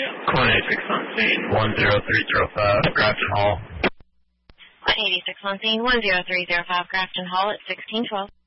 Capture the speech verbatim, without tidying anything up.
one eighty-six on scene, one zero three zero five, Grafton Hall. one eighty-six on scene, one zero three zero five, Grafton Hall at sixteen twelve.